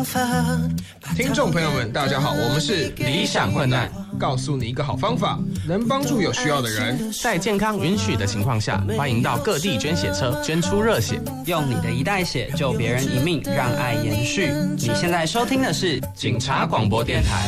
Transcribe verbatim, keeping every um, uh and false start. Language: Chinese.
法。 听众朋友们，大家好，我们是理想混乱， 告诉你一个好方法，能帮助有需要的人。 在健康允许的情况下，欢迎到各地捐血车捐出热血， 用你的一袋血救别人一命，让爱延续。你现在收听的是警察广播电台。